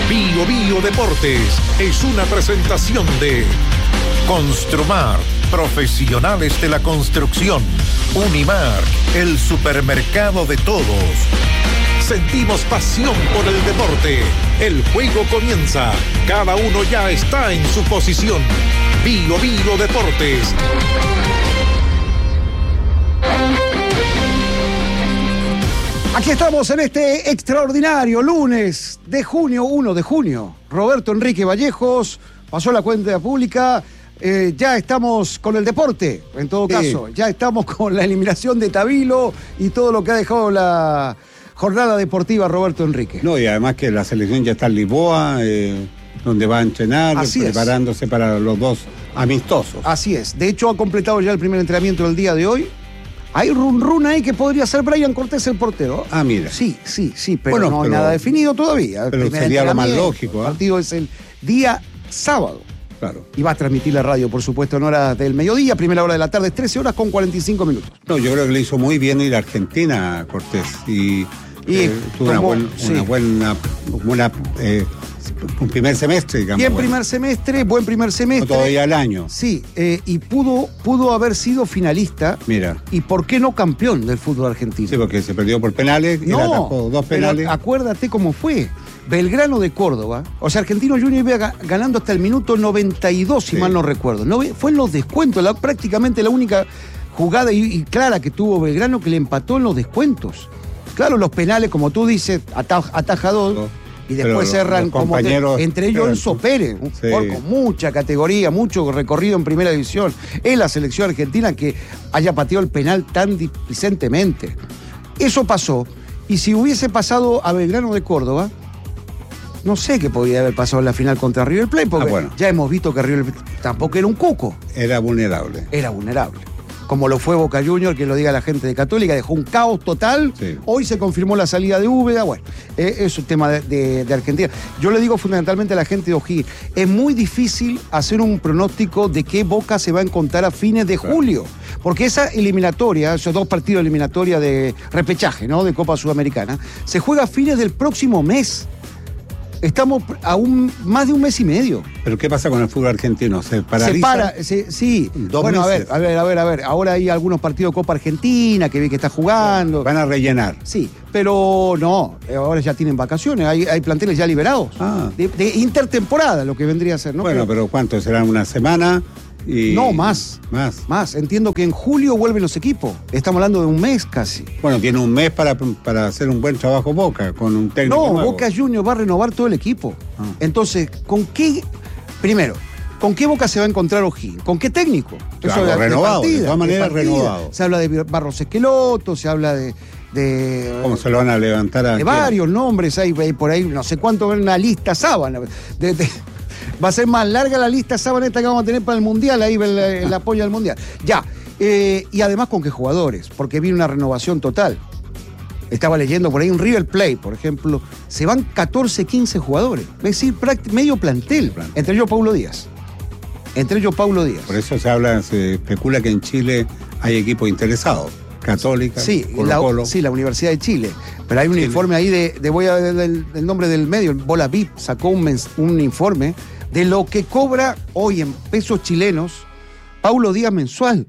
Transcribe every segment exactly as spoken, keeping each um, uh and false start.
Bio Bio Deportes es una presentación de Construmar, profesionales de la construcción. Unimar, el supermercado de todos. Sentimos pasión por el deporte. El juego comienza. Cada uno ya está en su posición. Bio Bio Deportes. Aquí estamos en este extraordinario lunes de junio, primero de junio. Roberto Enrique Vallejos pasó la cuenta pública. Eh, ya estamos con el deporte, en todo caso. Sí. Ya estamos con la eliminación de Tabilo y todo lo que ha dejado la jornada deportiva Roberto Enrique. No, y además que la selección ya está en Lisboa, eh, donde va a entrenar, Así preparándose es. para los dos amistosos. Así es. De hecho, ha completado ya el primer entrenamiento del día de hoy. Hay run run ahí que podría ser Brian Cortés el portero. Ah, mira. Sí, sí, sí, pero bueno, no hay nada definido todavía. El pero sería lo más lógico. ¿eh? El partido es el día sábado. Claro. Y va a transmitir la radio, por supuesto, en horas del mediodía, primera hora de la tarde, trece horas con cuarenta y cinco minutos. No, yo creo que le hizo muy bien ir a Argentina a Cortés. Y, y eh, tuvo una, buen, sí. una buena... Una, eh, un primer semestre, digamos. Bien primer semestre, buen primer semestre. No todavía al año. Sí, eh, y pudo, pudo haber sido finalista. Mira. ¿Y por qué no campeón del fútbol argentino? Sí, porque se perdió por penales. No, él atajó dos penales. Pero acuérdate cómo fue. Belgrano de Córdoba, o sea, Argentino Junior iba ganando hasta el minuto noventa y dos, si sí. mal no recuerdo. No, fue en los descuentos, la, prácticamente la única jugada y, y clara que tuvo Belgrano que le empató en los descuentos. Claro, los penales, como tú dices, ataj, ataja dos. No. Y después cerran como te, entre ellos Enzo Pérez, un sí. jugador con mucha categoría, mucho recorrido en primera división. Es la selección argentina que haya pateado el penal tan displicentemente. Eso pasó. Y si hubiese pasado a Belgrano de Córdoba, no sé qué podría haber pasado en la final contra River Plate, porque ah, bueno. ya hemos visto que River Plate tampoco era un cuco. Era vulnerable. Era vulnerable. Como lo fue Boca Junior, que lo diga la gente de Católica, dejó un caos total. Sí. Hoy se confirmó la salida de Úbeda. Bueno, eh, es un tema de, de, de Argentina. Yo le digo fundamentalmente a la gente de O'Higgins, es muy difícil hacer un pronóstico de qué Boca se va a encontrar a fines de claro. julio. Porque esa eliminatoria, esos dos partidos eliminatoria de repechaje, ¿no? De Copa Sudamericana, se juega a fines del próximo mes. Estamos a un, más de un mes y medio. ¿Pero qué pasa con el fútbol argentino? ¿Se paraliza? Se para, se, sí. Dos bueno, meses. a ver, a ver, a ver, a ver. Ahora hay algunos partidos de Copa Argentina que vi que está jugando. Van a rellenar. Sí, pero no, ahora ya tienen vacaciones, hay, hay planteles ya liberados. Ah. De, de intertemporada, lo que vendría a ser, ¿no? Bueno, pero, pero ¿cuánto? ¿Serán una semana? Y... No, más. Más. Más. Entiendo que en julio vuelven los equipos. Estamos hablando de un mes casi. Bueno, tiene un mes para, para hacer un buen trabajo Boca, con un técnico No, nuevo. Boca Juniors va a renovar todo el equipo. Ah. Entonces, ¿con qué? Primero, ¿con qué Boca se va a encontrar O'Higgins? ¿Con qué técnico? Claro, Eso de, renovado, de, partida, de todas maneras de renovado. Se habla de Barros Esqueloto, se habla de... De, ¿Cómo se lo van a levantar a De varios nombres, hay, hay por ahí, no sé cuánto, una lista sábana. De, de, Va a ser más larga la lista sábana esta que vamos a tener para el Mundial, ahí el, el apoyo al Mundial. Ya, eh, y además con qué jugadores, porque viene una renovación total. Estaba leyendo por ahí un River Plate, por ejemplo, se van catorce, quince jugadores, es decir, medio plantel, entre ellos Paulo Díaz. Entre ellos Paulo Díaz. Por eso se habla, se especula que en Chile hay equipos interesados. Católica, sí, Colo la, Colo. sí, la Universidad de Chile. Pero hay un Chile. informe ahí de, de voy a ver el, el nombre del medio, el Bola V I P sacó un, mens, un informe de lo que cobra hoy en pesos chilenos Paulo Díaz mensual.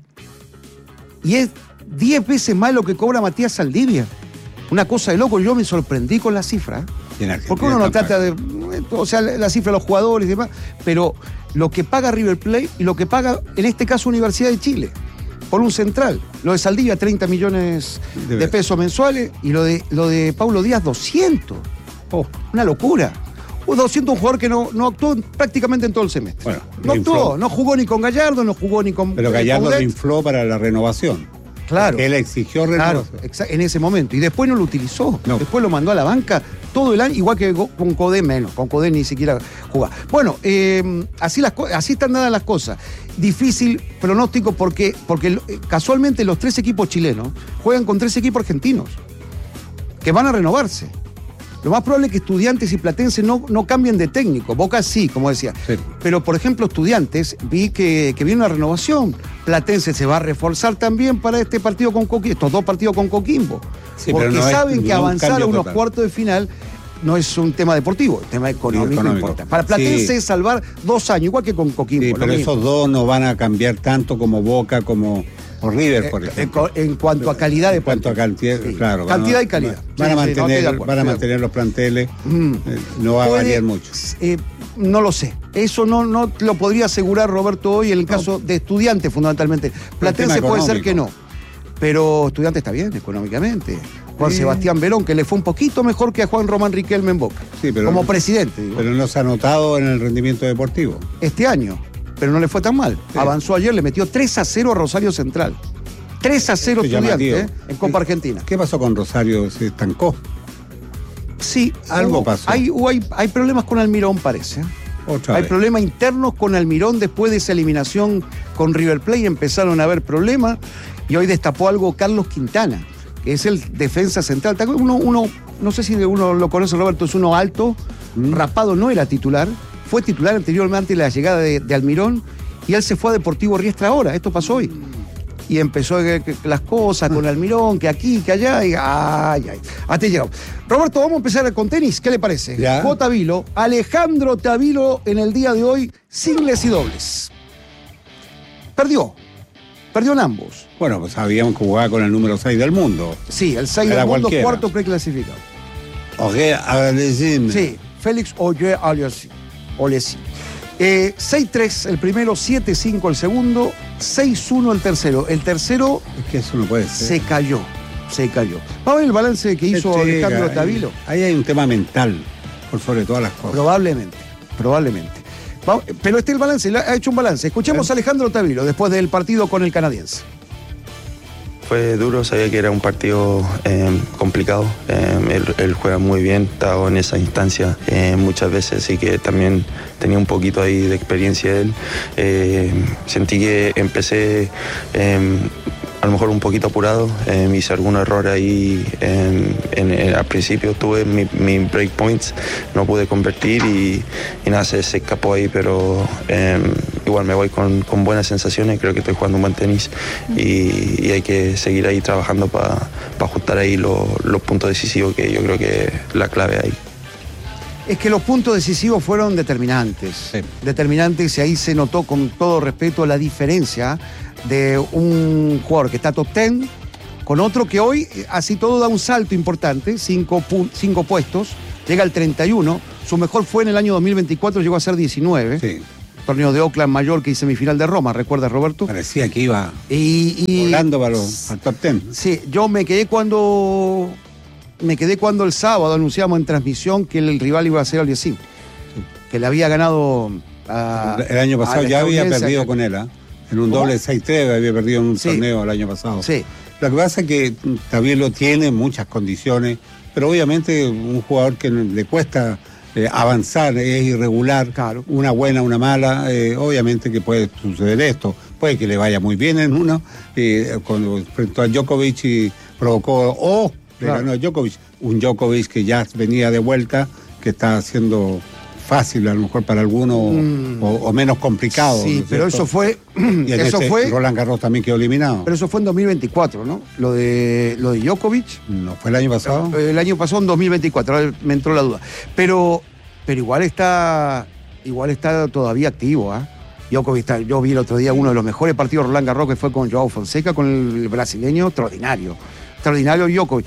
Y es diez veces más lo que cobra Matías Saldivia. Una cosa de loco, yo me sorprendí con la cifra. Porque uno no trata de... O sea, la cifra de los jugadores y demás, pero lo que paga River Plate y lo que paga, en este caso, Universidad de Chile, por un central. Lo de Saldivia, treinta millones de, de pesos mensuales, y lo de, lo de Paulo Díaz, doscientos. Oh, una locura. doscientos, un jugador que no, no actuó prácticamente en todo el semestre. Bueno, no actuó, infló. No jugó ni con Gallardo, no jugó ni con... Pero Gallardo lo infló para la renovación. Claro. Que él exigió renovación. Claro, en ese momento. Y después no lo utilizó. No. Después lo mandó a la banca todo el año, igual que con Codé menos. Con Codé ni siquiera jugaba. Bueno, eh, así, las, así están dadas las cosas. Difícil pronóstico porque, porque casualmente los tres equipos chilenos juegan con tres equipos argentinos que van a renovarse. Lo más probable es que Estudiantes y Platense no, no cambien de técnico. Boca sí, como decía. Sí. Pero, por ejemplo, Estudiantes, vi que, que viene una renovación. Platense se va a reforzar también para este partido con Coquimbo, estos dos partidos con Coquimbo. Sí, porque no saben es, que avanzar a unos total. cuartos de final no es un tema deportivo, el tema económico, económico. importa. Para Platense sí. es salvar dos años, igual que con Coquimbo. Sí, pero esos dos no van a cambiar tanto como Boca, como o River, por ejemplo. En, en cuanto a calidad de En cuanto a cantidad, sí. claro. Cantidad van, y calidad. Van a mantener, sí, sí, no, van a mantener los planteles, mm. eh, no va a Puede, variar mucho. Eh, no lo sé. Eso no, no lo podría asegurar Roberto hoy en el caso no. de Estudiantes, fundamentalmente. Platense puede ser que no. Pero Estudiante está bien económicamente. Juan sí. Sebastián Verón, que le fue un poquito mejor que a Juan Román Riquelme en Boca. Sí, pero, como presidente. Digo. Pero no se ha notado en el rendimiento deportivo. Este año. Pero no le fue tan mal. Sí. Avanzó ayer, le metió tres a cero a Rosario Central. tres a cero Estudiante ¿eh? en Copa Argentina. ¿Qué pasó con Rosario? ¿Se estancó? Sí. Algo hubo, pasó. Hay, hay, hay problemas con Almirón, parece. Otra hay vez. problemas internos con Almirón después de esa eliminación con River Plate. Empezaron a haber problemas. Y hoy destapó algo Carlos Quintana, que es el defensa central. Uno, uno, no sé si uno lo conoce, Roberto, es uno alto, mm. rapado, no era titular, fue titular anteriormente a la llegada de, de Almirón, y él se fue a Deportivo Riestra ahora, esto pasó hoy. Y empezó a, que, que las cosas con Almirón, que aquí, que allá, y ay, ay, hasta llegamos. Roberto, vamos a empezar con tenis, ¿qué le parece? J. Vilo, Alejandro Tavilo en el día de hoy, singles y dobles. Perdió. Perdió en ambos. Bueno, pues sabíamos que jugaba con el número seis del mundo. Sí, el seis del mundo, cualquiera. Cuarto preclasificado. Oye, Aliassime. Sí, Félix Oye Aliassime. Eh, seis tres el primero, siete cinco el segundo, seis uno el tercero. El tercero es que eso no puede ser. Se cayó, se cayó. Vamos a ver el balance que hizo se Alejandro llega, Tavilo. Ahí hay un tema mental, por sobre todas las cosas. Probablemente, probablemente. Pero este es el balance, ha hecho un balance. Escuchemos a Alejandro Tavilo después del partido con el canadiense. Fue duro, sabía que era un partido eh, complicado. Eh, él, él juega muy bien, estaba en esa instancia eh, muchas veces, así que también tenía un poquito ahí de experiencia él. Eh, sentí que empecé eh, a lo mejor un poquito apurado, eh, hice algún error ahí en, en, en, al principio tuve mi, mi break points, no pude convertir y, y nada, se, se escapó ahí, pero eh, igual me voy con, con buenas sensaciones, creo que estoy jugando un buen tenis y, y hay que seguir ahí trabajando para pa ajustar ahí lo, los puntos decisivos, que yo creo que es la clave ahí. Es que los puntos decisivos fueron determinantes, sí. determinantes y ahí se notó con todo respeto la diferencia de un jugador que está top diez con otro que hoy, así todo, da un salto importante, cinco, cinco puestos, llega al treinta y uno, su mejor fue en el año dos mil veinticuatro, llegó a ser diecinueve. Sí. Torneo de Oakland Mallorca y semifinal de Roma, ¿recuerdas, Roberto? Parecía que iba y, y, volando para los, al top diez. Sí, yo me quedé cuando me quedé cuando el sábado anunciamos en transmisión que el rival iba a ser Aliassime, sí. que le había ganado a, el año pasado ya había perdido con él, ¿eh? En un ¿Cómo? doble seis tres había perdido en un sí. torneo el año pasado. Sí. Lo que pasa es que Tavilo tiene muchas condiciones, pero obviamente un jugador que le cuesta eh, avanzar, es irregular, claro. una buena, una mala, eh, obviamente que puede suceder esto. Puede que le vaya muy bien en uno, eh, cuando frente a Djokovic y provocó, o oh, claro. le ganó a Djokovic, un Djokovic que ya venía de vuelta, que está haciendo fácil a lo mejor para algunos mm. o, o menos complicado. Sí, ¿no pero eso fue y eso ese, fue Roland Garros también quedó eliminado. Pero eso fue en dos mil veinticuatro, ¿no? Lo de lo de Djokovic. No, fue el año pasado. El año pasado en dos mil veinticuatro, ahora me entró la duda. Pero pero igual está igual está todavía activo, ¿ah? ¿eh? Djokovic está, yo vi el otro día uno de los mejores partidos de Roland Garros que fue con Joao Fonseca, con el brasileño, extraordinario. Extraordinario Djokovic.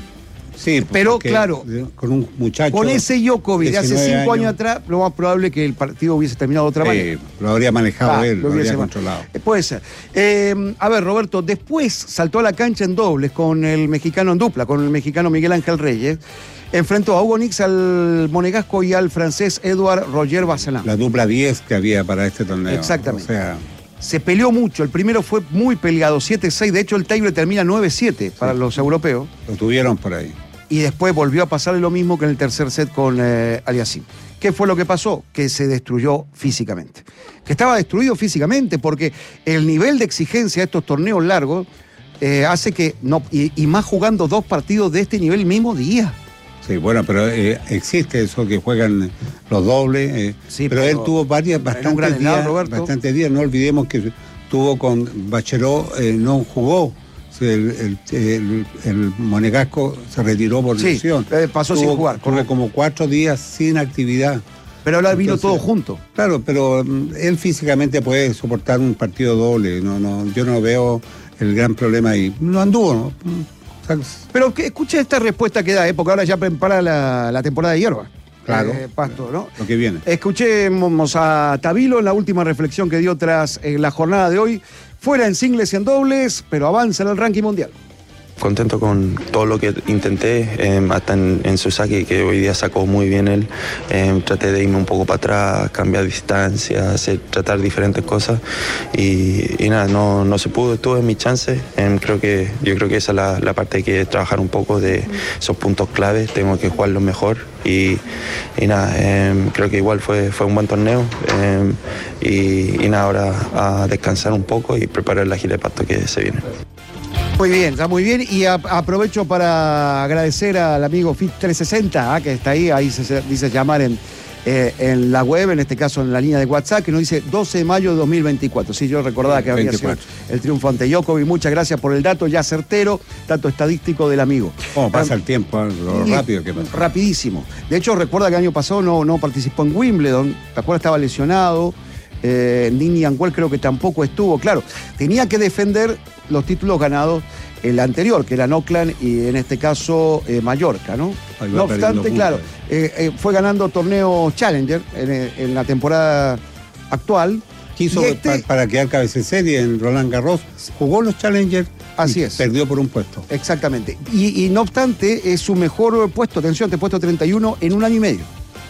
Sí, pero claro, con un muchacho. Con ese Djokovic de hace cinco años, años atrás, lo más probable es que el partido hubiese terminado de otra manera. Eh, lo habría manejado ah, él, lo, lo habría controlado. Eh, puede ser. Eh, a ver, Roberto, después saltó a la cancha en dobles con el mexicano en dupla, con el mexicano Miguel Ángel Reyes. Enfrentó a Hugo Nix, al monegasco y al francés Edouard Roger Vasselin. La dupla diez que había para este torneo. Exactamente. O sea, se peleó mucho, el primero fue muy peleado, siete seis, de hecho el tiebreak termina nueve siete para sí. los europeos. Lo tuvieron por ahí. Y después volvió a pasarle lo mismo que en el tercer set con eh, Aliassime. ¿Qué fue lo que pasó? Que se destruyó físicamente. Que estaba destruido físicamente porque el nivel de exigencia de estos torneos largos eh, hace que, no y, y más jugando dos partidos de este nivel el mismo día. Sí, bueno, pero eh, existe eso que juegan los dobles. Eh, sí, pero, pero él tuvo varias, bastantes días, Roberto. bastantes días. No olvidemos que tuvo con Bachelot, eh, no jugó. El, el, el, el Monegasco se retiró por sí, lesión. pasó Tuvo, sin jugar. Tuvo como cuatro días sin actividad. Pero ahora vino todo junto. Claro, pero um, él físicamente puede soportar un partido doble. No, no, yo no veo el gran problema ahí. No anduvo, ¿no? O sea, pero que, escuche esta respuesta que da, ¿eh? Porque ahora ya prepara la, la temporada de hierba. Claro. Eh, pasto, ¿no? Lo que viene. Escuchemos a Tavilo en la última reflexión que dio tras eh, la jornada de hoy. Fuera en singles y en dobles, pero avanza en el ranking mundial. Contento con todo lo que intenté, eh, hasta en, en su saque, que hoy día sacó muy bien él. Eh, traté de irme un poco para atrás, cambiar distancia, hacer, tratar diferentes cosas y, y nada, no, no se pudo, estuve en mi chance. Eh, creo que, yo creo que esa es la, la parte que hay que trabajar un poco de esos puntos claves, tengo que jugarlo mejor y, y nada, eh, creo que igual fue, fue un buen torneo eh, y, y nada, ahora a descansar un poco y preparar la gira de pasto que se viene. Muy bien, está muy bien. Y a, aprovecho para agradecer al amigo Fit trescientos sesenta, ¿eh? Que está ahí, ahí se dice llamar en, eh, en la web, en este caso en la línea de WhatsApp, que nos dice doce de mayo de dos mil veinticuatro. Sí, yo recordaba que había sido el triunfo ante Djokovic. Muchas gracias por el dato ya certero, dato estadístico del amigo. ¿Cómo pasa um, el tiempo? Lo rápido que pasa. Rapidísimo. De hecho, recuerda que el año pasado no, no participó en Wimbledon, ¿te acuerdas? Estaba lesionado. Eh, Nini Anguel creo que tampoco estuvo. Claro, tenía que defender los títulos ganados el anterior, que eran Auckland y en este caso eh, Mallorca, ¿no? No obstante, claro, eh, eh, fue ganando torneos Challenger en, en la temporada actual. Quiso este, para, para quedar cabeza de serie en Roland Garros, jugó los Challenger. Así y es. Perdió por un puesto. Exactamente. Y, y no obstante, es su mejor puesto, atención, te puesto treinta y uno en un año y medio.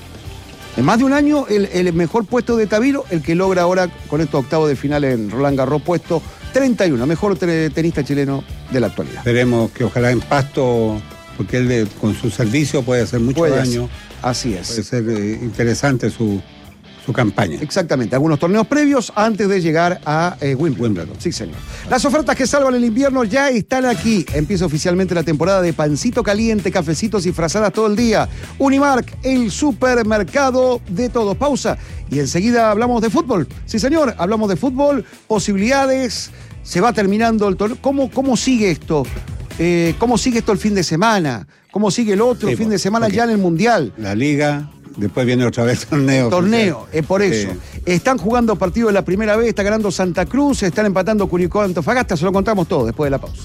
En más de un año, el, el mejor puesto de Tavilo, el que logra ahora con estos octavos de final en Roland Garros, puesto treinta y uno, mejor tenista chileno de la actualidad. Esperemos que ojalá en Pasto, porque él de, con su servicio puede hacer mucho puede daño. Ser. Así es. Puede ser eh, interesante su, su campaña. Exactamente, algunos torneos previos antes de llegar a eh, Wimbledon. Wimbledon. Sí, señor. Las ofertas que salvan el invierno ya están aquí. Empieza oficialmente la temporada de pancito caliente, cafecitos y frazadas todo el día. Unimark, el supermercado de todos. Pausa y enseguida hablamos de fútbol. Sí, señor, hablamos de fútbol, posibilidades, se va terminando el torneo. ¿Cómo, cómo sigue esto? Eh, ¿Cómo sigue esto el fin de semana? ¿Cómo sigue el otro sí, fin de semana okay. ya en el Mundial? La Liga... Después viene otra vez el torneo. Torneo, es eh, por eso. Sí. Están jugando partidos de la primera vez, está ganando Santa Cruz, están empatando Curicó, Antofagasta, se lo contamos todo después de la pausa.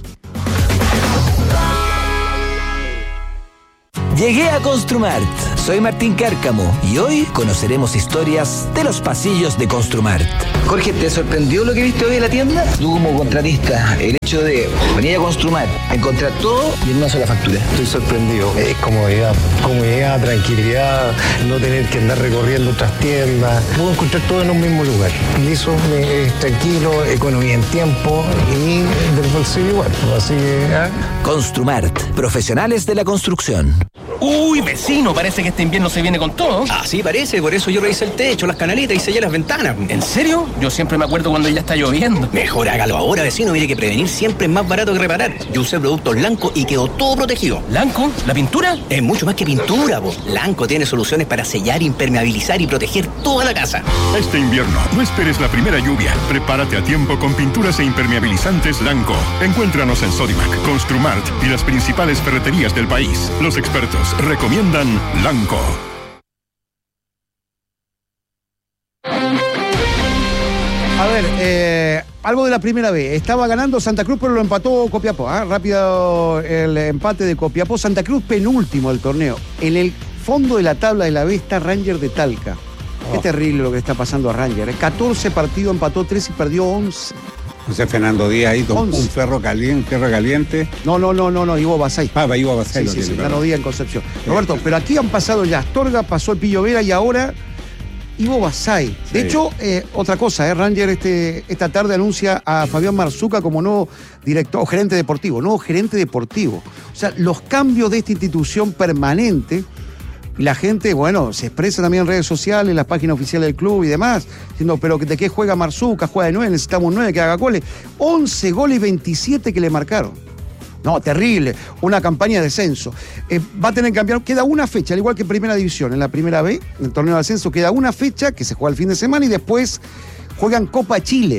Llegué a Construmart. Soy Martín Cárcamo y hoy conoceremos historias de los pasillos de Construmart. Jorge, ¿te sorprendió lo que viste hoy en la tienda? Tú como contratista, el hecho de venir a Construmart, encontrar todo y en una sola factura. Estoy sorprendido. Es comodidad, comodidad, tranquilidad, no tener que andar recorriendo otras tiendas. Puedo encontrar todo en un mismo lugar. Y eso es tranquilo, economía en tiempo y del bolsillo igual. Así que... ¿eh? Construmart, profesionales de la construcción. Uy, vecino, parece que este invierno se viene con todo. Ah, sí, parece, por eso yo revisé el techo, las canaletas y sellé las ventanas. ¿En serio? Yo siempre me acuerdo cuando ya está lloviendo. Mejor hágalo ahora, vecino, mire que prevenir siempre es más barato que reparar. Yo usé productos Lanco y quedó todo protegido. ¿Lanco? ¿La pintura? Es mucho más que pintura, po. Lanco tiene soluciones para sellar, impermeabilizar y proteger toda la casa. Este invierno, no esperes la primera lluvia. Prepárate a tiempo con pinturas e impermeabilizantes Lanco. Encuéntranos en Sodimac, Construmart y las principales ferreterías del país. Los expertos recomiendan Lanco. A ver, eh, algo de la primera vez. Estaba ganando Santa Cruz, pero lo empató Copiapó. ¿eh? Rápido el empate de Copiapó. Santa Cruz penúltimo del torneo. En el fondo de la tabla de la B está Ranger de Talca. Oh. Qué terrible lo que está pasando a Ranger. ¿eh? catorce partidos, empató tres y perdió once. José Fernando Díaz ahí, un ferro caliente, un ferro caliente. No, no, no, no, no, Ivo Basay. Ah, va Ivo Basay. Sí, sí, sí, Fernando Díaz en Concepción. Sí. Roberto, pero aquí han pasado ya Astorga, pasó el Pillo Vera y ahora Ivo Basay. De sí. hecho, eh, otra cosa, eh, Ranger este, esta tarde anuncia a Fabián Marzuca como nuevo director, o gerente deportivo, nuevo gerente deportivo. O sea, los cambios de esta institución permanente. Y la gente, bueno, se expresa también en redes sociales, en las páginas oficiales del club y demás, diciendo, pero ¿de qué juega Marzuca? Juega de nueve, necesitamos nueve que haga goles. once goles y veintisiete que le marcaron. No, terrible. Una campaña de descenso. Eh, va a tener que cambiar, queda una fecha, al igual que en Primera División, en la Primera B, en el torneo de ascenso, queda una fecha que se juega el fin de semana y después juegan Copa Chile.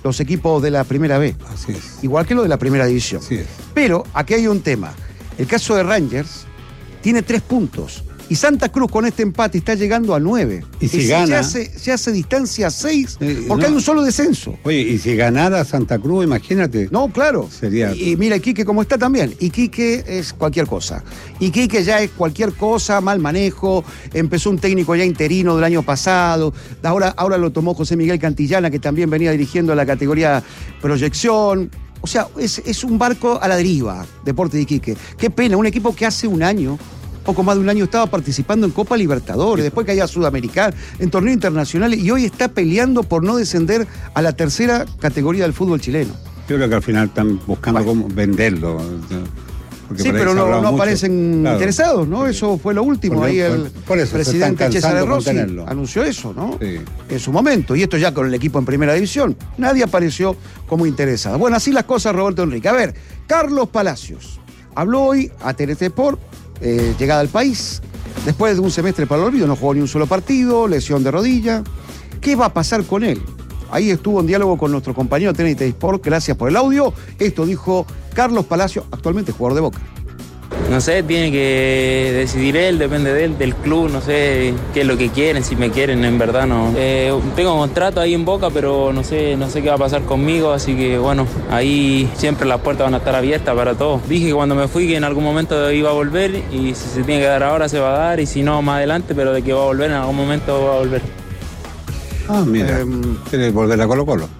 los equipos de la primera B. Así es. Igual que lo de la primera división. Así es. Pero aquí hay un tema. El caso de Rangers tiene tres puntos. Y Santa Cruz con este empate está llegando a nueve. Y si y gana... Se hace, se hace distancia a seis, eh, porque no. hay un solo descenso. Oye, y si ganara Santa Cruz, imagínate. No, claro. Sería... Y, y mira, Iquique como está también. Iquique es cualquier cosa. Iquique ya es cualquier cosa, mal manejo. Empezó un técnico ya interino del año pasado. Ahora, ahora lo tomó José Miguel Cantillana, que también venía dirigiendo la categoría proyección. O sea, es, es un barco a la deriva, Deportes de Iquique. Qué pena, un equipo que hace un año... poco más de un año estaba participando en Copa Libertadores, después caía a Sudamericana, en torneos internacionales, y hoy está peleando por no descender a la tercera categoría del fútbol chileno. Yo creo que al final están buscando bueno. cómo venderlo. Sí, pero no, no aparecen claro. interesados, ¿no? Eso fue lo último. Por, ahí por, el por eso, presidente Cesare Rossi anunció eso, ¿no? Sí. En su momento. Y esto ya con el equipo en primera división. Nadie apareció como interesado. Bueno, así las cosas, Roberto Enrique. A ver, Carlos Palacios habló hoy a T N T Sport. Eh, llegada al país, después de un semestre para el olvido, no jugó ni un solo partido, lesión de rodilla. ¿Qué va a pasar con él? Ahí estuvo en diálogo con nuestro compañero de T N T Sport, gracias por el audio. Esto dijo Carlos Palacios, actualmente jugador de Boca. No sé, tiene que decidir él, depende de él, del club, no sé qué es lo que quieren, si me quieren, en verdad no. Eh, tengo un contrato ahí en Boca, pero no sé, no sé qué va a pasar conmigo, así que bueno, ahí siempre las puertas van a estar abiertas para todos. Dije que cuando me fui que en algún momento iba a volver y si se tiene que dar ahora se va a dar y si no más adelante, pero de que va a volver en algún momento va a volver. Ah, mira, eh, ¿quieres volver a Colo Colo?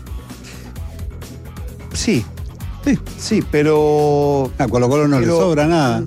Sí. Sí, sí, pero... A Colo Colo no pero, le sobra nada.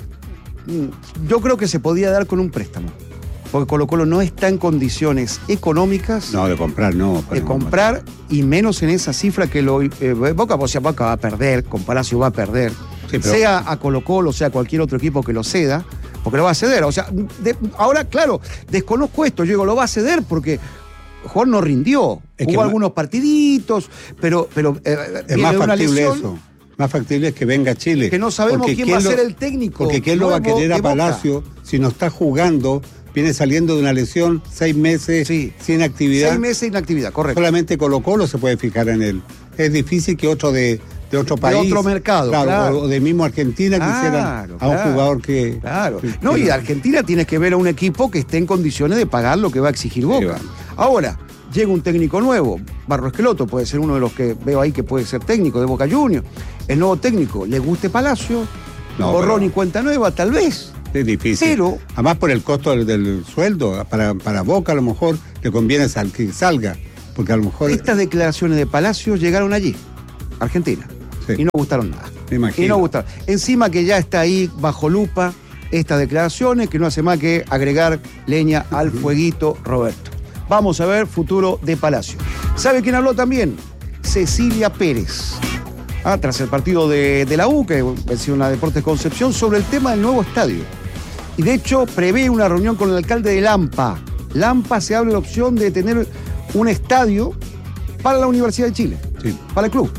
Yo creo que se podía dar con un préstamo. Porque Colo Colo no está en condiciones económicas... No, de comprar, no. De comprar, y menos en esa cifra que lo... Eh, Boca, o sea, Boca va a perder, con Palacio va a perder. Sí, pero... Sea a Colo Colo, sea cualquier otro equipo que lo ceda, porque lo va a ceder. O sea, de, ahora, claro, desconozco esto. Yo digo, lo va a ceder porque... Juan no rindió. Es Hubo algunos más... partiditos, pero... pero eh, es más factible eso. Más factible es que venga a Chile. Que no sabemos quién va a ser el técnico. Porque ¿quién lo va a querer a Palacio si no está jugando? Viene saliendo de una lesión, seis meses sí. sin actividad. Seis meses sin actividad, correcto. Solamente Colo Colo se puede fijar en él. Es difícil que otro de, de otro país. De otro mercado, claro. claro. O de mismo Argentina claro, quisiera a claro, un jugador que... Claro. Que, no, que y de Argentina tienes que ver a un equipo que esté en condiciones de pagar lo que va a exigir Boca. Sí, ahora... Llega un técnico nuevo, Barro Esqueloto puede ser uno de los que veo ahí que puede ser técnico de Boca Juniors. El nuevo técnico, ¿le guste Palacio? No, borrón y cuenta nueva, tal vez. Es difícil. Pero, además por el costo del, del sueldo, para, para Boca a lo mejor le conviene sal, que salga, porque a lo mejor... Estas declaraciones de Palacio llegaron allí, Argentina, sí. y no gustaron nada. Me imagino. Y no gustaron. Encima que ya está ahí bajo lupa estas declaraciones, que no hace más que agregar leña al fueguito, Roberto. Vamos a ver futuro de Palacio. ¿Sabe quién habló también? Cecilia Pérez. Ah, tras el partido de, de la U, que venció en la Deportes Concepción, sobre el tema del nuevo estadio. Y de hecho, prevé una reunión con el alcalde de Lampa. Lampa se abre la opción de tener un estadio para la Universidad de Chile. Sí. Para el club.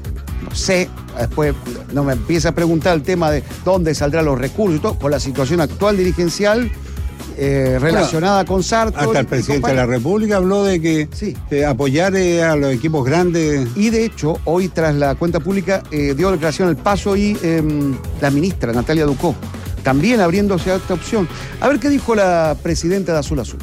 No sé, después no me empieza a preguntar el tema de dónde saldrán los recursos y todo, con la situación actual dirigencial. Eh, relacionada bueno, con Sartor. Hasta el presidente de la República habló de que sí. eh, apoyar eh, a los equipos grandes. Y de hecho, hoy tras la cuenta pública eh, dio declaración El Paso y eh, la ministra Natalia Ducó, también abriéndose a esta opción. A ver qué dijo la presidenta de Azul Azul.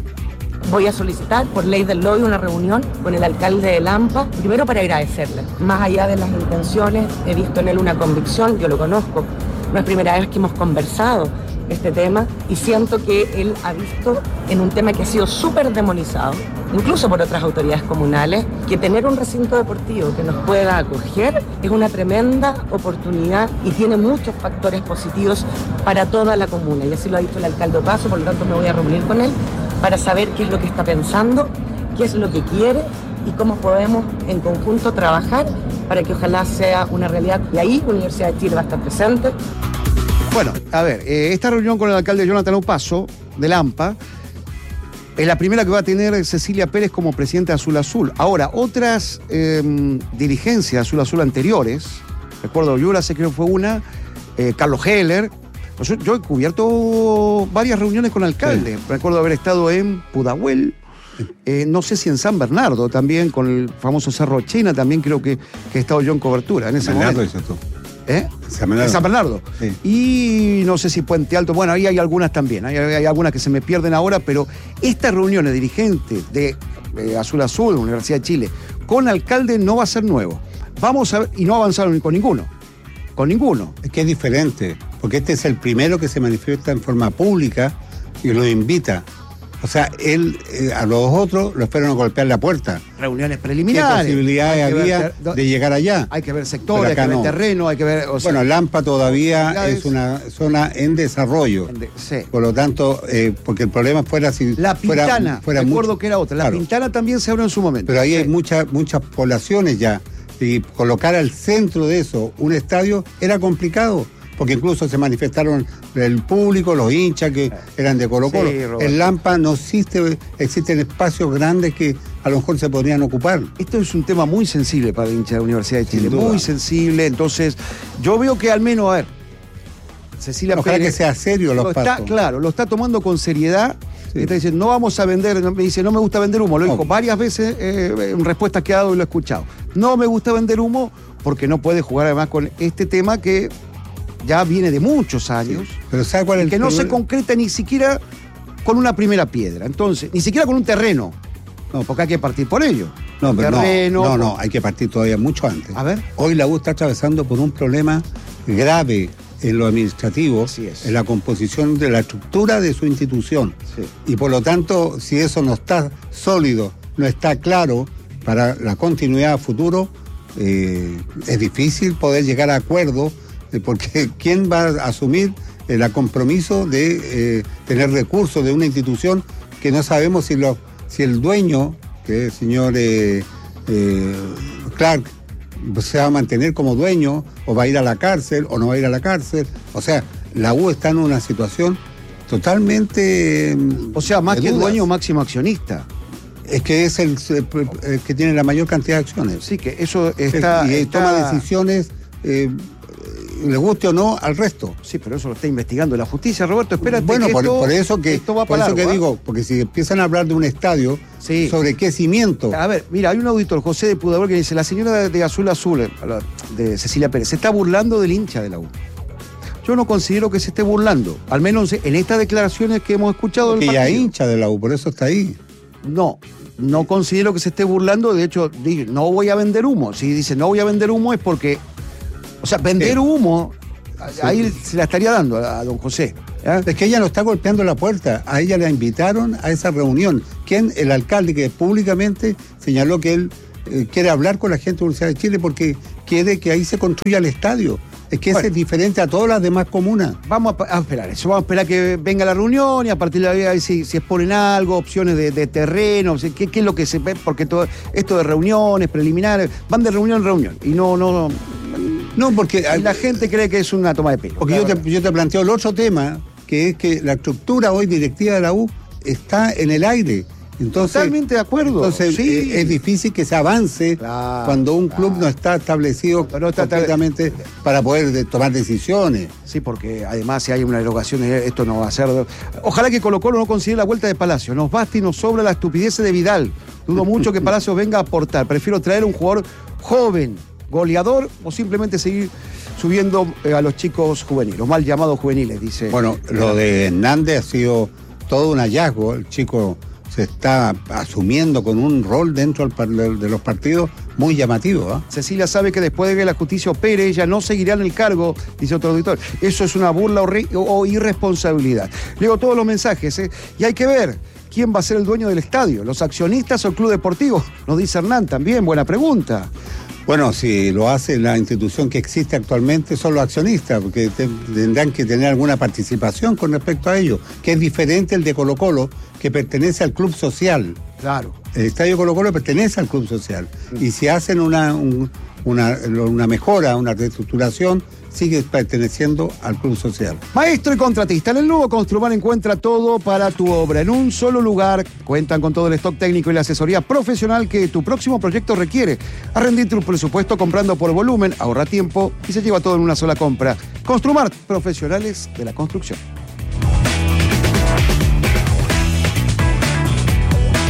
Voy a solicitar por ley del lobby una reunión con el alcalde de Lampa, primero para agradecerle. Más allá de las intenciones, he visto en él una convicción, yo lo conozco. No es primera vez que hemos conversado este tema y siento que él ha visto en un tema que ha sido súper demonizado, incluso por otras autoridades comunales, que tener un recinto deportivo que nos pueda acoger es una tremenda oportunidad y tiene muchos factores positivos para toda la comuna. Y así lo ha dicho el alcalde Paso, por lo tanto me voy a reunir con él para saber qué es lo que está pensando, qué es lo que quiere y cómo podemos en conjunto trabajar para que ojalá sea una realidad. Y ahí la Universidad de Chile va a estar presente. Bueno, a ver, eh, esta reunión con el alcalde Jonathan Opaso, de Lampa, es la primera que va a tener Cecilia Pérez como presidenta de Azul Azul. Ahora, otras eh, dirigencias de Azul Azul anteriores, recuerdo Yura, sé que fue una, eh, Carlos Heller, yo, yo he cubierto varias reuniones con alcalde. Sí. Recuerdo haber estado en Pudahuel, Eh, no sé si en San Bernardo también, con el famoso Cerro China, también creo que, que he estado yo en cobertura en ese Bernardo momento. hizo tú. ¿Eh? San Bernardo. En San Bernardo. Sí. Y no sé si Puente Alto, bueno, ahí hay algunas también, hay, hay algunas que se me pierden ahora, pero estas reuniones de dirigentes de eh, Azul Azul, Universidad de Chile, con alcalde no va a ser nuevo. Vamos a ver, y no avanzaron con ninguno. Con ninguno. Es que es diferente, porque este es el primero que se manifiesta en forma pública y lo invita. O sea, él, eh, a los otros los fueron a golpear la puerta. Reuniones preliminares. ¿Qué posibilidades había ver, de llegar allá? Hay que ver sectores, hay que ver no. terreno, hay que ver... O sea, bueno, Lampa todavía es una zona en desarrollo. En de, sí. Por lo tanto, eh, porque el problema fuera si... La Pintana, fuera, fuera recuerdo mucho, que era otra. La claro. Pintana también se abrió en su momento. Pero ahí sí. hay muchas muchas poblaciones ya. Y colocar al centro de eso un estadio era complicado. Porque incluso se manifestaron el público, los hinchas que eran de Colo Colo. Sí, en Lampa no existe, existen espacios grandes que a lo mejor se podrían ocupar. Esto es un tema muy sensible para el hincha de la Universidad de Chile, muy sensible. Entonces, yo veo que al menos, a ver, Cecilia Ojalá Pérez... que sea serio los lo pasos. está, Claro, lo está tomando con seriedad. Sí. Está diciendo, no vamos a vender, me dice, no me gusta vender humo. Lo dijo no. varias veces eh, en respuestas que ha dado y lo he escuchado. No me gusta vender humo porque no puede jugar además con este tema que... ya viene de muchos años, sí. Pero ¿sabe cuál es el que no problema? se concreta ni siquiera con una primera piedra. Entonces, ni siquiera con un terreno. No, porque hay que partir por ello. No, pero terreno, no, no, no, hay que partir todavía mucho antes. A ver. Hoy la U está atravesando por un problema grave en lo administrativo, en la composición de la estructura de su institución. Sí. Y por lo tanto, si eso no está sólido, no está claro para la continuidad a futuro, eh, es difícil poder llegar a acuerdos. Porque ¿quién va a asumir el compromiso de eh, tener recursos de una institución que no sabemos si, lo, si el dueño, que es el señor eh, eh, Clark, se va a mantener como dueño o va a ir a la cárcel o no va a ir a la cárcel? O sea, la U está en una situación totalmente... O sea, más que dueño, máximo accionista. Es que es el, el, el que tiene la mayor cantidad de acciones. Sí, que eso está... Y está... toma decisiones... Eh, le guste o no al resto. Sí, pero eso lo está investigando la justicia, Roberto. Espérate. Bueno, que por, esto, por eso que, esto va por para eso largo, que ¿eh? digo, porque si empiezan a hablar de un estadio, sí. ¿sobre qué cimiento? A ver, mira, hay un auditor, José de Pudahuel, que dice, la señora de, de Azul Azul, de Cecilia Pérez, se está burlando del hincha de la U. Yo no considero que se esté burlando, al menos en estas declaraciones que hemos escuchado del partido. Que ella hincha de la U, por eso está ahí. No, no considero que se esté burlando, de hecho, dice, no voy a vender humo. Si dice no voy a vender humo es porque, o sea, vender eh. humo... Ahí sí. Se la estaría dando a, a don José. ¿eh? Es que ella no está golpeando la puerta. A ella la invitaron a esa reunión. ¿Quién? El alcalde que públicamente señaló que él eh, quiere hablar con la gente de la Universidad de Chile porque quiere que ahí se construya el estadio. Es que bueno, ese es diferente a todas las demás comunas. Vamos a, a esperar eso. Vamos a esperar que venga la reunión y a partir de ahí a ver si, si exponen algo, opciones de, de terreno, o sea, qué, qué es lo que se ve, porque todo esto de reuniones preliminares, van de reunión en reunión. Y no, no. No, porque y la gente cree que es una toma de pelo. Porque yo te, yo te planteo el otro tema, que es que la estructura hoy directiva de la U está en el aire. Entonces, totalmente de acuerdo. Entonces sí. eh, es difícil que se avance claro, cuando un club claro. no está establecido no está completamente tal... para poder de, tomar decisiones. Sí, porque además si hay una erogación, esto no va a ser... Ojalá que Colo Colo no consiga la vuelta de Palacio. Nos basta y nos sobra la estupidez de Vidal. Dudo mucho que Palacio venga a aportar. Prefiero traer un jugador joven, goleador, o simplemente seguir subiendo eh, a los chicos juveniles, los mal llamados juveniles, dice. Bueno, lo de Hernández ha sido todo un hallazgo. El chico se está asumiendo con un rol dentro de los partidos muy llamativo. ¿eh? Cecilia sabe que después de que la justicia opere, ella no seguirá en el cargo, dice otro auditor. Eso es una burla o, re, o irresponsabilidad. Leo todos los mensajes, ¿eh? Y hay que ver quién va a ser el dueño del estadio, los accionistas o el club deportivo. Nos dice Hernán también, buena pregunta. Bueno, si lo hace la institución que existe actualmente, son los accionistas, porque te, tendrán que tener alguna participación con respecto a ello, que es diferente el de Colo Colo, que pertenece al club social. Claro. El estadio Colo Colo pertenece al club social. Mm. Y si hacen una, un, una, una mejora, una reestructuración, sigue perteneciendo al club social. Maestro y contratista, en el nuevo Construmar encuentra todo para tu obra en un solo lugar. Cuentan con todo el stock técnico y la asesoría profesional que tu próximo proyecto requiere. A rendir tu presupuesto comprando por volumen, ahorra tiempo y se lleva todo en una sola compra. Construmar, profesionales de la construcción. La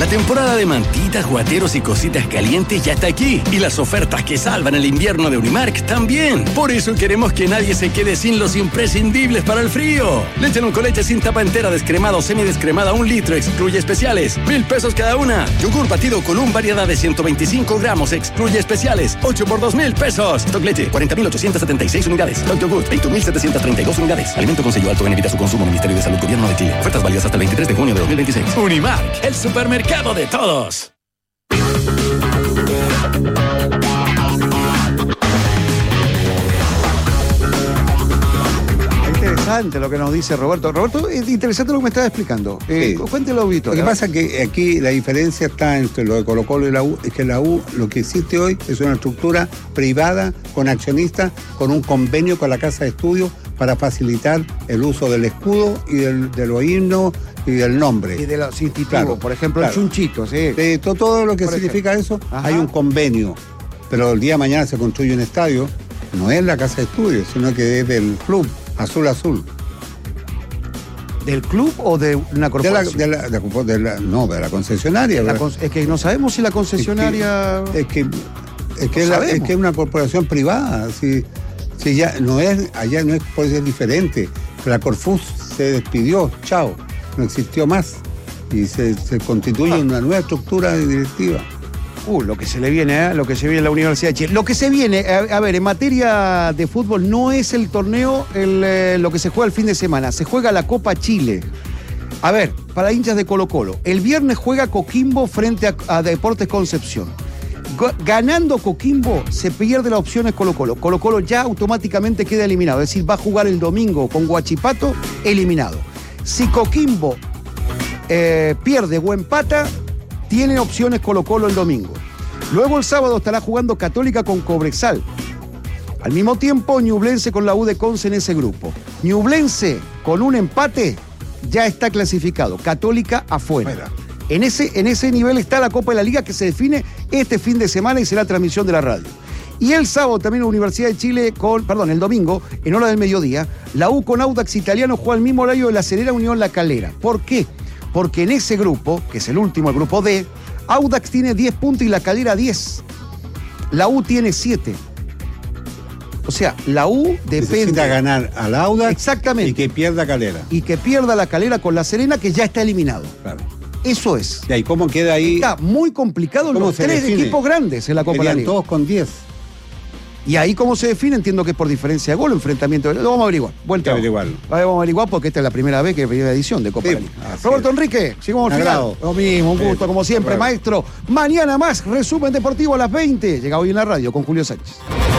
temporada de mantitas, guateros y cositas calientes ya está aquí. Y las ofertas que salvan el invierno de Unimark también. Por eso queremos que nadie se quede sin los imprescindibles para el frío. Leche con leche sin tapa entera, descremada o semidescremada, un litro, excluye especiales. Mil pesos cada una. Yogur batido Column, variedad de ciento veinticinco gramos, excluye especiales. ocho por dos mil pesos. Stock leche, cuarenta mil ochocientos setenta y seis unidades. Stock yogur, veinte mil setecientos treinta y dos unidades. Alimento con sello alto en evita su consumo. Ministerio de Salud, Gobierno de Chile. Ofertas válidas hasta el veintitrés de junio de dos mil veintiséis. Unimark, el supermercado de todos. Interesante lo que nos dice Roberto. Roberto, es interesante lo que me estaba explicando. Eh, Sí. Cuéntelo, Víctor. Lo que pasa es que aquí la diferencia está entre lo de Colo-Colo y la U, es que la U, lo que existe hoy, es una estructura privada, con accionistas, con un convenio con la Casa de Estudios para facilitar el uso del escudo y del, de los himnos y del nombre. Y de los institutos, Claro, por ejemplo, claro. el chunchito, sí. De to- todo lo que Por significa eso, Ajá. hay un convenio. Pero el día de mañana se construye un estadio, no es la Casa de Estudios, sino que es del club Azul Azul. ¿Del club o de una De la, corporación? de la- de- de la- no, de la concesionaria. La ¿verdad? con- es que no sabemos si la concesionaria... Es que es que, No es, la- sabemos. es que es una corporación privada. Si, si ya no es, allá no es, puede ser diferente. La Corfus se despidió, chao, no existió más. Y se, se constituye una nueva estructura directiva. Uh, lo que se le viene, ¿eh? Lo que se viene en la Universidad de Chile. Lo que se viene, a, a ver, en materia de fútbol, no es el torneo el, eh, lo que se juega el fin de semana, se juega la Copa Chile. A ver, para hinchas de Colo-Colo, el viernes juega Coquimbo frente a, a Deportes Concepción. Go- ganando Coquimbo, se pierde las opciones Colo-Colo. Colo-Colo ya automáticamente queda eliminado, es decir, va a jugar el domingo con Huachipato, eliminado. Si Coquimbo eh, pierde o empata, tiene opciones Colo-Colo el domingo. Luego el sábado estará jugando Católica con Cobresal. Al mismo tiempo, Ñublense con la U de Conce en ese grupo. Ñublense con un empate ya está clasificado. Católica afuera. En ese, en ese nivel está la Copa de la Liga que se define este fin de semana y será transmisión de la radio. Y el sábado también la Universidad de Chile con, perdón, el domingo, en hora del mediodía, la U con Audax Italiano juega al mismo horario de La Serena Unión La Calera. ¿Por qué? Porque en ese grupo, que es el último, el grupo D, Audax tiene diez puntos y La Calera diez. La U tiene siete. O sea, la U depende... Necesita ganar al Audax. Exactamente. Y que pierda Calera. Y que pierda La Calera con La Serena, que ya está eliminado. Claro. Eso es. ¿Y ahí cómo queda ahí? Está muy complicado ¿Cómo los se tres define? equipos grandes en la Copa de la Querían Liga. todos con diez. Y ahí cómo se define, entiendo que es por diferencia de gol o enfrentamiento. Lo vamos a averiguar. Buen trabajo. averiguarlo. Vamos a averiguar porque esta es la primera vez que primera edición de Copa Sí, de la Liga. así Roberto es. Enrique, llegamos al Un final. agrado. Lo mismo, un gusto, Sí, como siempre, bueno. maestro. Mañana más, resumen deportivo a las veinte. Llega hoy en la radio con Julio Sánchez.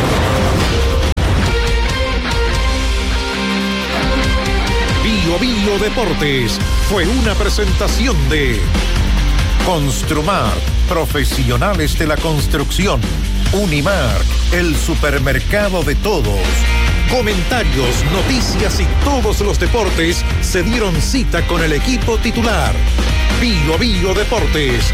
Bio Bio Deportes fue una presentación de Construmar, profesionales de la construcción. Unimark, el supermercado de todos. Comentarios, noticias y todos los deportes se dieron cita con el equipo titular. Bio Bio Deportes.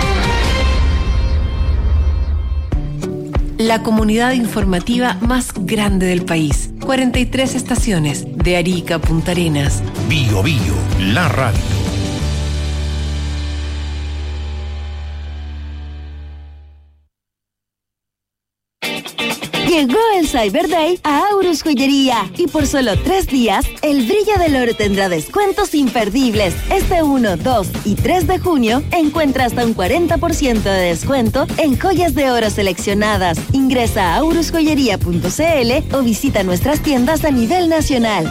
La comunidad informativa más grande del país. cuarenta y tres estaciones, de Arica a Punta Arenas. Bio Bio, la radio. Llegó el Cyber Day a Aurus Joyería y por solo tres días, el brillo del oro tendrá descuentos imperdibles. Este uno, dos y tres de junio encuentra hasta un cuarenta por ciento de descuento en joyas de oro seleccionadas. Ingresa a aurus joyería punto c l o visita nuestras tiendas a nivel nacional.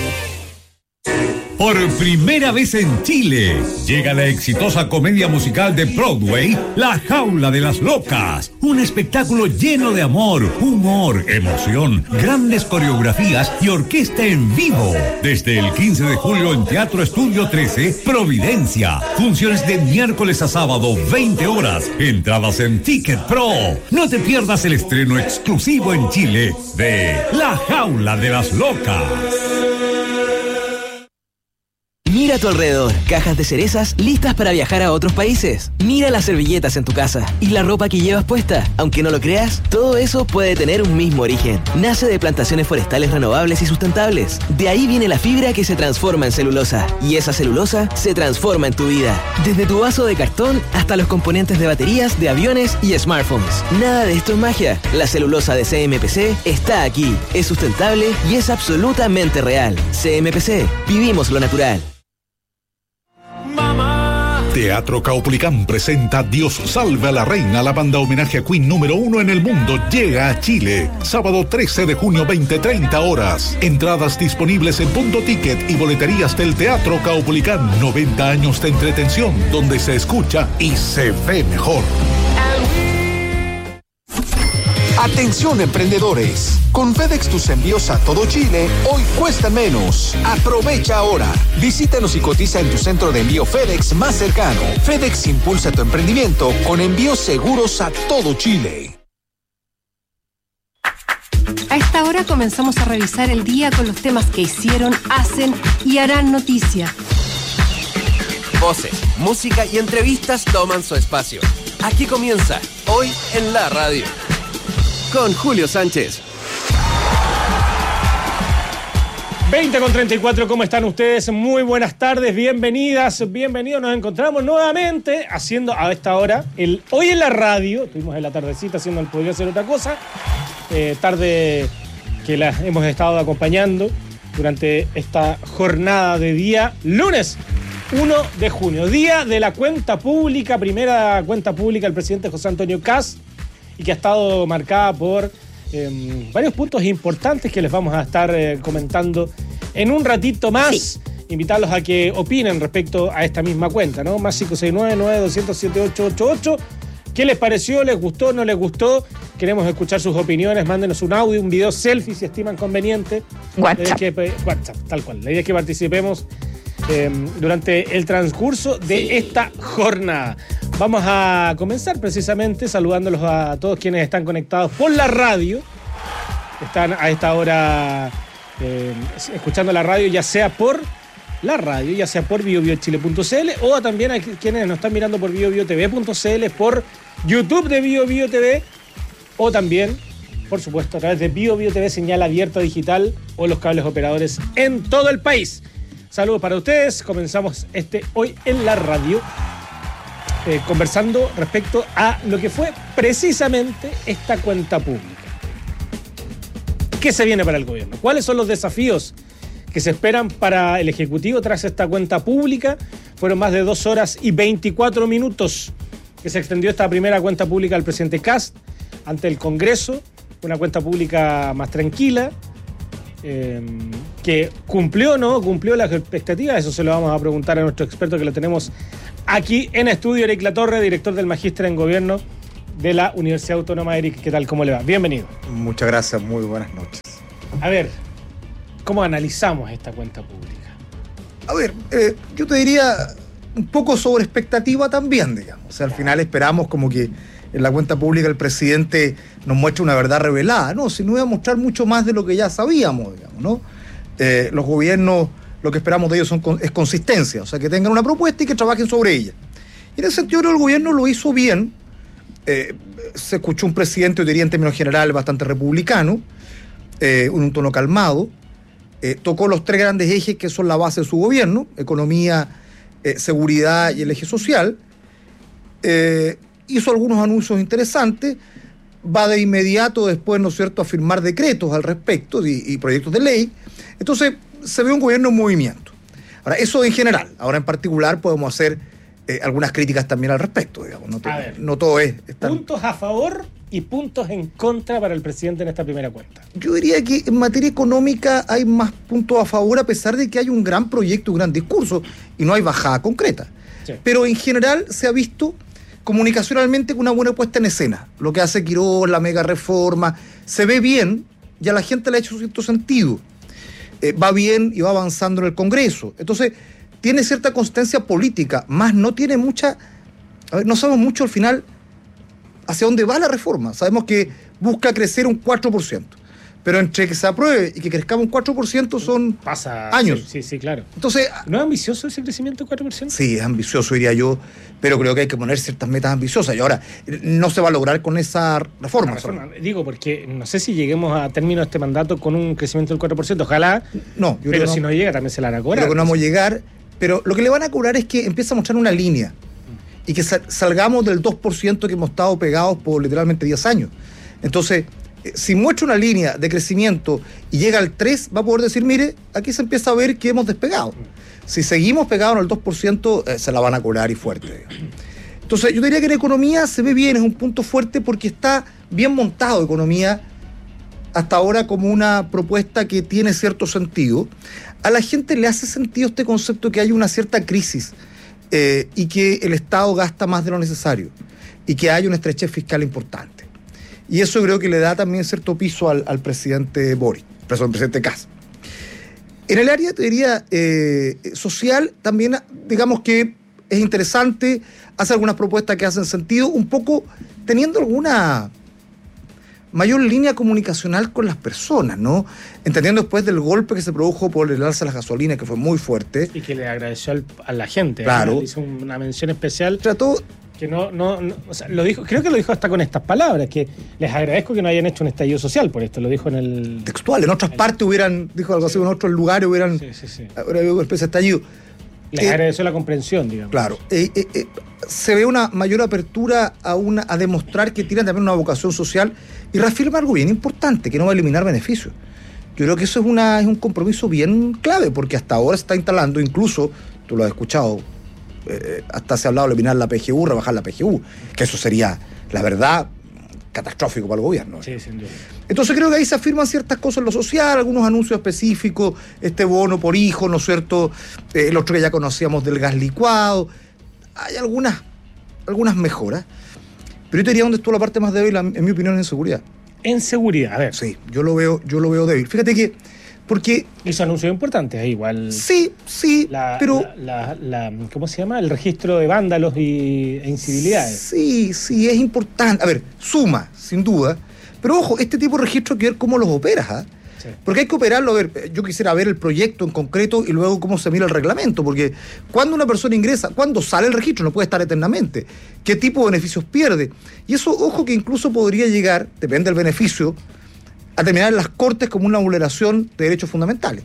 Por primera vez en Chile, llega la exitosa comedia musical de Broadway, La Jaula de las Locas. Un espectáculo lleno de amor, humor, emoción, grandes coreografías y orquesta en vivo. Desde el quince de julio en Teatro Estudio trece, Providencia. Funciones de miércoles a sábado, veinte horas. Entradas en Ticket Pro. No te pierdas el estreno exclusivo en Chile de La Jaula de las Locas. Mira Mira a tu alrededor, cajas de cerezas listas para viajar a otros países. Mira las servilletas en tu casa y la ropa que llevas puesta. Aunque no lo creas, todo eso puede tener un mismo origen. Nace de plantaciones forestales renovables y sustentables. De ahí viene la fibra que se transforma en celulosa. Y esa celulosa se transforma en tu vida. Desde tu vaso de cartón hasta los componentes de baterías, de aviones y smartphones. Nada de esto es magia. La celulosa de C M P C está aquí. Es sustentable y es absolutamente real. C M P C. Vivimos lo natural. Teatro Caupolicán presenta Dios salve a la reina. La banda homenaje a Queen número uno en el mundo llega a Chile. Sábado trece de junio, veinte treinta horas. Entradas disponibles en Punto Ticket y boleterías del Teatro Caupolicán. noventa años de entretención donde se escucha y se ve mejor. Atención emprendedores, con FedEx tus envíos a todo Chile hoy cuestan menos. Aprovecha ahora. Visítanos y cotiza en tu centro de envío FedEx más cercano. FedEx impulsa tu emprendimiento con envíos seguros a todo Chile. A esta hora comenzamos a revisar el día con los temas que hicieron, hacen y harán noticia. Voces, música y entrevistas toman su espacio. Aquí comienza Hoy en la Radio. Con Julio Sánchez. veinte con treinta y cuatro, ¿cómo están ustedes? Muy buenas tardes, bienvenidas, bienvenidos. Nos encontramos nuevamente haciendo a esta hora el Hoy en la Radio. Estuvimos en la tardecita haciendo el Podría Ser Otra Cosa. Eh, tarde que la hemos estado acompañando durante esta jornada de día lunes uno de junio. Día de la cuenta pública, primera cuenta pública del presidente José Antonio Kast, y que ha estado marcada por eh, varios puntos importantes que les vamos a estar eh, comentando en un ratito más. Sí. Invitarlos a que opinen respecto a esta misma cuenta, ¿no? Más cinco seis nueve, nueve dos cero cero, siete ocho ocho ocho. ¿Qué les pareció? ¿Les gustó? ¿No les gustó? Queremos escuchar sus opiniones. Mándenos un audio, un video selfie si estiman conveniente. WhatsApp. Que, WhatsApp, tal cual. La idea es que participemos eh, durante el transcurso de sí. esta jornada. Vamos a comenzar precisamente saludándolos a todos quienes están conectados por la radio. Están a esta hora eh, escuchando la radio, ya sea por la radio, ya sea por bio bio chile punto c l o también a quienes nos están mirando por bio bio t v punto c l, por YouTube de Bio Bio T V o también, por supuesto, a través de Bio Bio T V señal abierta digital o los cables operadores en todo el país. Saludos para ustedes. Comenzamos este Hoy en la Radio. Eh, conversando respecto a lo que fue precisamente esta cuenta pública. ¿Qué se viene para el gobierno? ¿Cuáles son los desafíos que se esperan para el Ejecutivo tras esta cuenta pública? Fueron más de dos horas y veinticuatro minutos que se extendió esta primera cuenta pública del presidente Kast ante el Congreso, una cuenta pública más tranquila, eh, que cumplió, ¿no? Cumplió las expectativas. Eso se lo vamos a preguntar a nuestro experto que lo tenemos aquí en estudio, Eric Latorre, director del Magíster en Gobierno de la Universidad Autónoma. Eric, ¿qué tal? ¿Cómo le va? Bienvenido. Muchas gracias, muy buenas noches. A ver, ¿cómo analizamos esta cuenta pública? A ver, eh, yo te diría un poco sobre expectativa también, digamos. O sea, al final esperamos como que en la cuenta pública el presidente nos muestre una verdad revelada, ¿no? Si no iba a mostrar mucho más de lo que ya sabíamos, digamos, ¿no? Eh, los gobiernos, lo que esperamos de ellos son, es consistencia, o sea, que tengan una propuesta y que trabajen sobre ella. Y en ese sentido el gobierno lo hizo bien. Eh, se escuchó un presidente, yo diría en términos generales, bastante republicano, eh, en un tono calmado. Eh, tocó los tres grandes ejes que son la base de su gobierno: economía, eh, seguridad y el eje social. Eh, hizo algunos anuncios interesantes. Va de inmediato después, ¿no es cierto?, a firmar decretos al respecto y, y proyectos de ley. Entonces, se ve un gobierno en movimiento. Ahora, eso en general. Ahora, en particular, podemos hacer eh, algunas críticas también al respecto, digamos. No, a ver, no todo es... Tan... Puntos a favor y puntos en contra para el presidente en esta primera cuenta. Yo diría que en materia económica hay más puntos a favor, a pesar de que hay un gran proyecto, un gran discurso, y no hay bajada concreta. Sí. Pero en general se ha visto comunicacionalmente con una buena puesta en escena. Lo que hace Quirós, la mega reforma, se ve bien y a la gente le ha hecho cierto sentido. Eh, va bien y va avanzando en el Congreso. Entonces, tiene cierta consistencia política, más no tiene mucha... A ver, no sabemos mucho al final hacia dónde va la reforma. Sabemos que busca crecer un cuatro por ciento. Pero entre que se apruebe y que crezcamos un cuatro por ciento son Pasa, años. Sí, sí, sí, claro. Entonces, ¿no es ambicioso ese crecimiento del cuatro por ciento? Sí, es ambicioso, diría yo, pero creo que hay que poner ciertas metas ambiciosas. Y ahora, no se va a lograr con esa reforma. reforma digo, porque no sé si lleguemos a término de este mandato con un crecimiento del cuatro por ciento. Ojalá. No, yo pero creo si no, no llega, también se la van a cobrar. Creo que no vamos a llegar. Pero lo que le van a cobrar es que empieza a mostrar una línea. Y que salgamos del dos por ciento que hemos estado pegados por literalmente diez años. Entonces, si muestra una línea de crecimiento y llega al tres, va a poder decir, mire, aquí se empieza a ver que hemos despegado. Si seguimos pegados en el dos por ciento, eh, se la van a cobrar y fuerte. Entonces, yo diría que en economía se ve bien, es un punto fuerte porque está bien montado economía hasta ahora como una propuesta que tiene cierto sentido. A la gente le hace sentido este concepto que hay una cierta crisis eh, y que el Estado gasta más de lo necesario y que hay una estrechez fiscal importante. Y eso creo que le da también cierto piso al, al presidente Boric, al presidente Kast. En el área, te diría, eh, social, también digamos que es interesante, hace algunas propuestas que hacen sentido, un poco teniendo alguna mayor línea comunicacional con las personas, ¿no? Entendiendo después del golpe que se produjo por el alza de las gasolinas, que fue muy fuerte. Y que le agradeció al, a la gente. Claro. ¿no? Le hizo una mención especial. Trató... Que no, no, no o sea, lo dijo, creo que lo dijo hasta con estas palabras, que les agradezco que no hayan hecho un estallido social por esto, lo dijo en el... Textual, en otras el, partes hubieran, dijo algo así, en otros lugares hubieran... Sí, sí, sí. Hubiera habido una especie de estallido. Les eh, agradeció la comprensión, digamos. Claro. Eh, eh, eh, se ve una mayor apertura a, una, a demostrar que tienen también una vocación social y reafirma algo bien importante, que no va a eliminar beneficios. Yo creo que eso es, una, es un compromiso bien clave, porque hasta ahora se está instalando, incluso, tú lo has escuchado, Eh, hasta se ha hablado de eliminar la P G U, rebajar la P G U, que eso sería, la verdad, catastrófico para el gobierno. Sí, sin duda. Entonces creo que ahí se afirman ciertas cosas en lo social, algunos anuncios específicos, este bono por hijo, ¿no es cierto? Eh, el otro que ya conocíamos del gas licuado. Hay algunas, algunas mejoras. Pero yo te diría dónde estuvo la parte más débil, en mi opinión, en seguridad. En seguridad, a ver. Sí, yo lo veo, yo lo veo débil. Fíjate que porque hizo anuncios importantes ahí igual. Sí, sí, la, pero la, la, la, ¿cómo se llama? El registro de vándalos y, e incivilidades. Sí, sí, es importante. A ver, suma, sin duda. Pero ojo, este tipo de registro hay que ver cómo los operas, ¿ah? ¿eh? Sí. Porque hay que operarlo. A ver, yo quisiera ver el proyecto en concreto y luego cómo se mira el reglamento. Porque cuando una persona ingresa, cuando sale el registro, no puede estar eternamente. ¿Qué tipo de beneficios pierde? Y eso, ojo, que incluso podría llegar, depende del beneficio, a terminar en las Cortes como una vulneración de derechos fundamentales.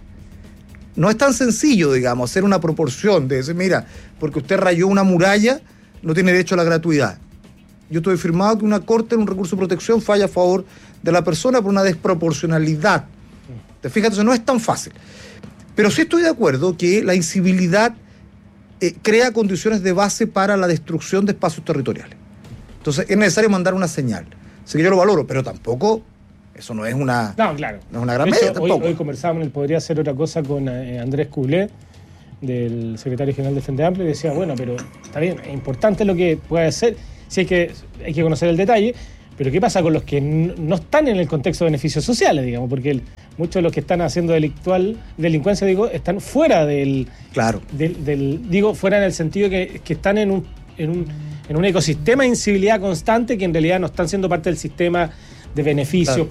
No es tan sencillo, digamos, hacer una proporción de decir, mira, porque usted rayó una muralla, no tiene derecho a la gratuidad. Yo estoy firmado que una Corte en un recurso de protección falla a favor de la persona por una desproporcionalidad. ¿Te fijas? Entonces no es tan fácil. Pero sí estoy de acuerdo que la incivilidad eh, crea condiciones de base para la destrucción de espacios territoriales. Entonces es necesario mandar una señal. Así que yo lo valoro, pero tampoco... Eso no es una, no, claro. no es una gran de medida hecho, tampoco. Hoy, hoy conversábamos, él podría hacer otra cosa con eh, Andrés Coulet, del secretario general del Frente Amplio, y decía, bueno, pero está bien, es importante lo que puede hacer, sí hay que, hay que conocer el detalle, pero ¿qué pasa con los que no, no están en el contexto de beneficios sociales, digamos? Porque el, muchos de los que están haciendo delictual, delincuencia, digo, están fuera del... Claro. Del, del, digo, fuera en el sentido que, que están en un, en, un, en un ecosistema de incivilidad constante que en realidad no están siendo parte del sistema de beneficios, claro.